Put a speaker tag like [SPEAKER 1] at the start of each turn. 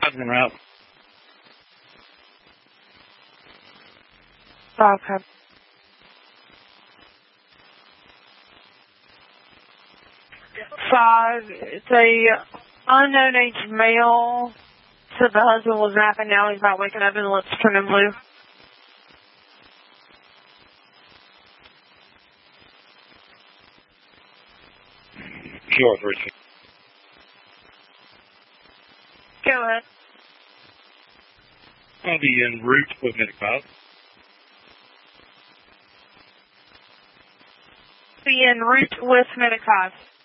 [SPEAKER 1] en route.
[SPEAKER 2] Okay. Five, it's a unknown age male. Said the husband was napping, now he's not waking up and the lips turning blue.
[SPEAKER 1] Sure, Richard.
[SPEAKER 2] Go ahead.
[SPEAKER 1] I'll be en route with Medic 5.
[SPEAKER 2] Be en route with Medic 5.